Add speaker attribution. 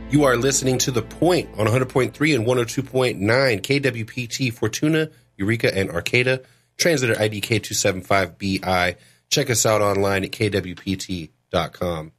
Speaker 1: You are listening to The Point on 100.3 and 102.9 KWPT Fortuna, Eureka, and Arcata. Translator ID K275BI. Check us out online at kwpt.com.